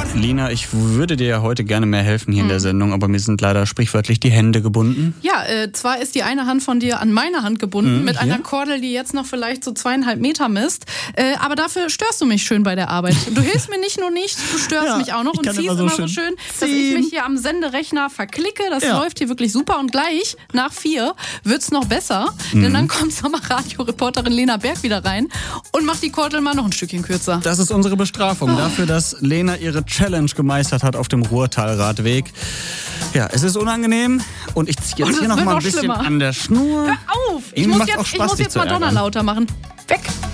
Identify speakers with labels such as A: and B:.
A: Lena, ich würde dir ja heute gerne mehr helfen hier in der Sendung, aber mir sind leider sprichwörtlich die Hände gebunden.
B: Ja, zwar ist die eine Hand von dir an meine Hand gebunden, mit einer Kordel, die jetzt noch vielleicht so 2,5 Meter misst, aber dafür störst du mich schön bei der Arbeit. Du hilfst mir nicht nur nicht, du störst mich auch noch und ziehst immer so schön, dass ich mich hier am Senderechner verklicke. Das läuft hier wirklich super und gleich, nach 4, wird's noch besser, denn dann kommt Sommerradio-Reporterin Lena Berg wieder rein und macht die Kordel mal noch ein Stückchen kürzer.
A: Das ist unsere Bestrafung dafür, dass Lena ihre Challenge gemeistert hat auf dem Ruhrtalradweg. Ja, es ist unangenehm und ich ziehe jetzt hier noch mal ein bisschen an der Schnur.
B: Hör auf! Ich muss jetzt Madonna lauter machen. Weg!